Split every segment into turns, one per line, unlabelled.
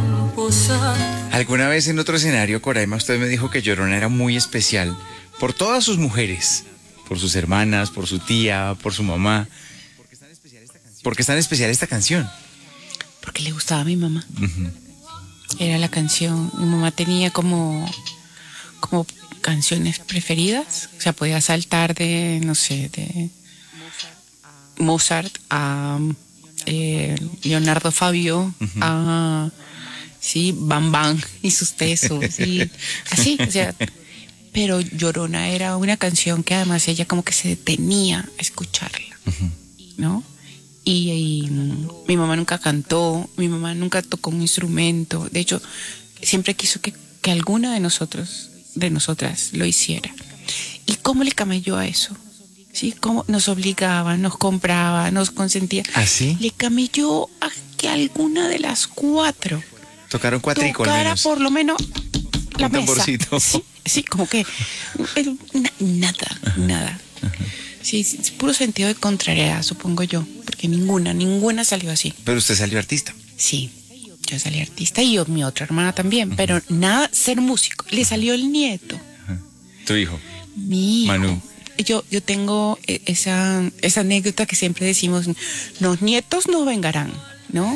Alguna vez en otro escenario, Coraima, usted me dijo que Llorona era muy especial por todas sus mujeres, por sus hermanas, por su tía, por su mamá. ¿Por qué es tan especial esta canción?
Porque le gustaba a mi mamá.
Uh-huh.
Era la canción. Mi mamá tenía como canciones preferidas. O sea, podía saltar de, no sé, de Mozart a Leonardo Fabio, uh-huh, a sí, Bam Bam y sus tesos, y así, o sea, pero Llorona era una canción que además ella como que se detenía a escucharla, uh-huh, ¿no? Y mi mamá nunca cantó, mi mamá nunca tocó un instrumento, de hecho, siempre quiso que alguna de nosotras lo hiciera. ¿Y cómo le camelló a eso? ¿Sí? Cómo nos obligaba, nos compraba, nos consentía.
¿Ah, sí?
Le camelló a que alguna de las 4
tocaron cuatrico al menos.
Por lo menos la
un
mesa.
Tamborcito.
Sí, como que nada. Uh-huh. Sí, puro sentido de contrariedad, supongo yo, porque ninguna salió así.
Pero usted salió artista.
Sí, yo salí artista y mi otra hermana también, uh-huh, pero nada, ser músico. Le salió el nieto.
Uh-huh. ¿Tu hijo?
Mi hijo.
Manu.
Yo tengo esa anécdota que siempre decimos, los nietos no vengarán, ¿no?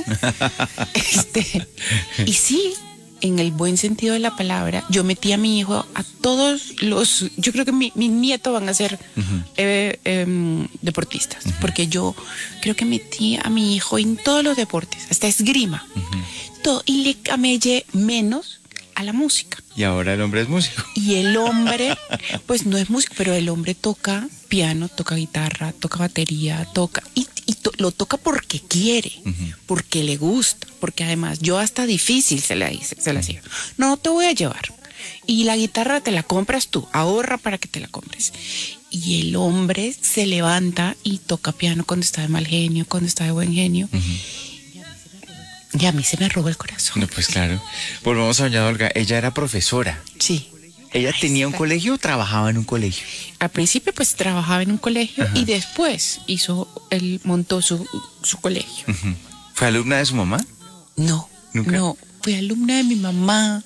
Y sí, en el buen sentido de la palabra, yo metí a mi hijo a todos los... Yo creo que mis nietos van a ser uh-huh, deportistas, uh-huh, porque yo creo que metí a mi hijo en todos los deportes, hasta esgrima, uh-huh, y le camellé menos a la música.
Y ahora el hombre es músico.
Y el hombre, pues no es músico, pero el hombre toca piano, toca guitarra, toca batería, lo toca porque quiere, uh-huh, porque le gusta, porque además yo hasta difícil se la hacía. No te voy a llevar. Y la guitarra te la compras tú, ahorra para que te la compres. Y el hombre se levanta y toca piano cuando está de mal genio, cuando está de buen genio. Uh-huh. Y a mí se me robó el corazón.
No, pues claro. Volvamos a doña Olga. Ella era profesora.
Sí.
¿Ella tenía un colegio o trabajaba en un colegio?
Al principio pues trabajaba en un colegio, ajá, y después montó su colegio.
Uh-huh. ¿Fue alumna de su mamá?
No. ¿Nunca? No, fue alumna de mi mamá.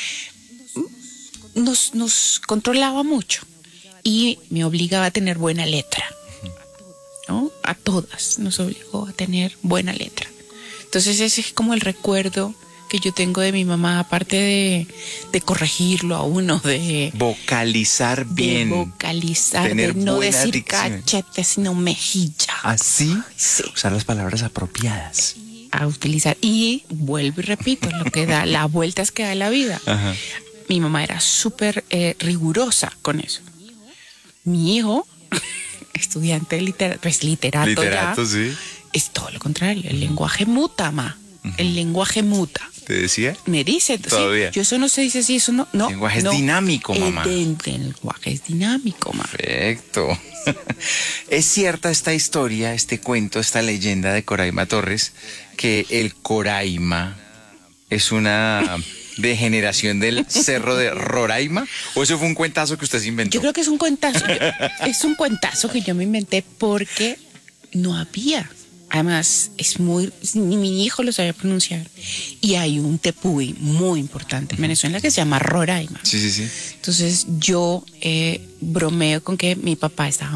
Nos controlaba mucho y me obligaba a tener buena letra, ¿no? A todas nos obligó a tener buena letra. Entonces ese es como el recuerdo que yo tengo de mi mamá, aparte de corregirlo a uno, de
vocalizar bien,
de no decir dicción, cachete, sino mejilla.
¿Así?
Sí.
Usar las palabras apropiadas.
A utilizar. Y vuelvo y repito, lo que da, las vueltas que da la vida. Ajá. Mi mamá era súper rigurosa con eso. Mi hijo, estudiante de literato ya,
sí,
es todo lo contrario. El lenguaje muta, ma. El lenguaje muta.
¿Te decía?
Me dice.
Todavía.
Sí, yo eso no se dice así, eso no.
El lenguaje es dinámico, mamá.
El lenguaje es dinámico, mamá.
Perfecto. Es cierta esta historia, este cuento, esta leyenda de Coraima Torres, que el Coraima es una degeneración del cerro de Roraima, ¿o eso fue un cuentazo que usted se inventó?
Yo creo que es un cuentazo. Es un cuentazo que yo me inventé porque no había. Además, ni mi hijo lo sabía pronunciar. Y hay un tepuy muy importante en Venezuela que se llama Roraima.
Sí.
Entonces yo bromeo con que mi papá estaba